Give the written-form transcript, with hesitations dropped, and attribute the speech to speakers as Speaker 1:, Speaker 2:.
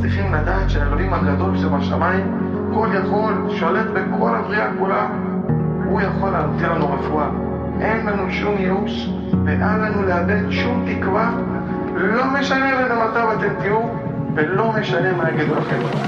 Speaker 1: צריכים לדעת שהאלוהים הגדול שבשמיים, כל יכול, שולט בכל הבריאה כולה, הוא יכול להמציא לנו רפואה. אין לנו שום ייאוש, ואל לנו לאבד שום תקווה, לא משנה באיזה מצב אתם תהיו, ולא משנה מה יגידו לכם.